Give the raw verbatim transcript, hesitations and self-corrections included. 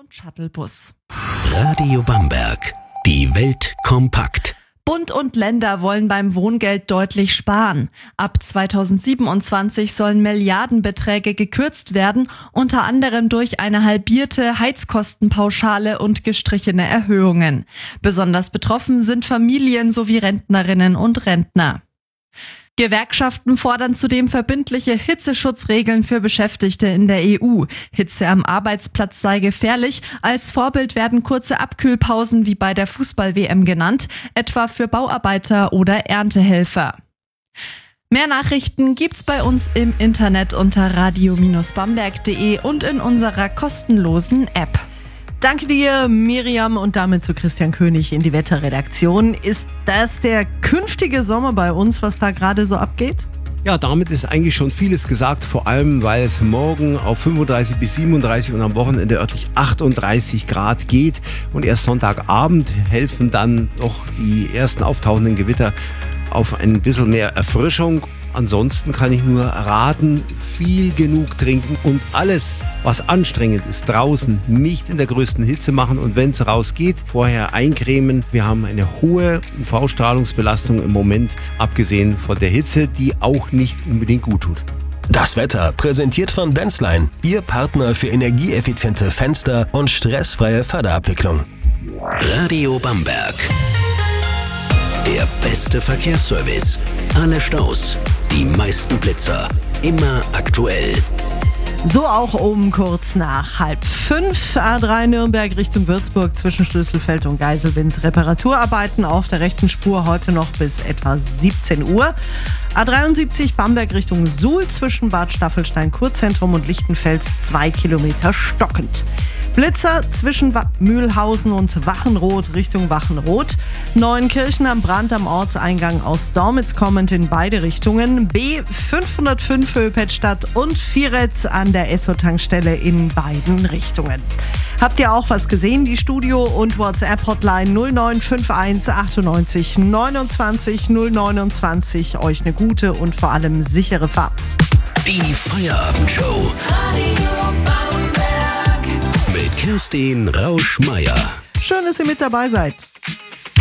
und Shuttlebus. Radio Bamberg. Die Welt kompakt. Bund und Länder wollen beim Wohngeld deutlich sparen. Ab zweitausendsiebenundzwanzig sollen Milliardenbeträge gekürzt werden, unter anderem durch eine halbierte Heizkostenpauschale und gestrichene Erhöhungen. Besonders betroffen sind Familien sowie Rentnerinnen und Rentner. Gewerkschaften fordern zudem verbindliche Hitzeschutzregeln für Beschäftigte in der E U. Hitze am Arbeitsplatz sei gefährlich. Als Vorbild werden kurze Abkühlpausen wie bei der Fußball-W M genannt, etwa für Bauarbeiter oder Erntehelfer. Mehr Nachrichten gibt's bei uns im Internet unter radio Bindestrich bamberg punkt de und in unserer kostenlosen App. Danke dir, Miriam, und damit zu Christian König in die Wetterredaktion. Ist das der künftige Sommer bei uns, was da gerade so abgeht? Ja, damit ist eigentlich schon vieles gesagt, vor allem weil es morgen auf fünfunddreißig bis siebenunddreißig und am Wochenende örtlich achtunddreißig Grad geht. Und erst Sonntagabend helfen dann doch die ersten auftauchenden Gewitter auf ein bisschen mehr Erfrischung. Ansonsten kann ich nur raten, viel genug trinken und alles, was anstrengend ist, draußen nicht in der größten Hitze machen und wenn es rausgeht, vorher eincremen. Wir haben eine hohe U V-Strahlungsbelastung im Moment, abgesehen von der Hitze, die auch nicht unbedingt gut tut. Das Wetter präsentiert von Denzline, Ihr Partner für energieeffiziente Fenster und stressfreie Förderabwicklung. Radio Bamberg. Der beste Verkehrsservice. Alle Staus, die meisten Blitzer, immer aktuell. So auch um kurz nach halb fünf. A drei Nürnberg Richtung Würzburg zwischen Schlüsselfeld und Geiselwind. Reparaturarbeiten auf der rechten Spur heute noch bis etwa siebzehn Uhr. A dreiundsiebzig Bamberg Richtung Suhl zwischen Bad Staffelstein Kurzentrum und Lichtenfels zwei Kilometer stockend. Blitzer zwischen Mühlhausen und Wachenroth Richtung Wachenroth. Neuenkirchen am Brand am Ortseingang aus Dormitz kommend in beide Richtungen. B fünfhundertfünf Höpettstadt und Vieretz an der Esso-Tankstelle in beiden Richtungen. Habt ihr auch was gesehen? Die Studio- und WhatsApp-Hotline null neun fünf eins achtundneunzig neunundzwanzig null neunundzwanzig. Euch eine gute und vor allem sichere Fahrt. Die Feierabendshow. Mit Kerstin Rausch-Meier. Schön, dass ihr mit dabei seid.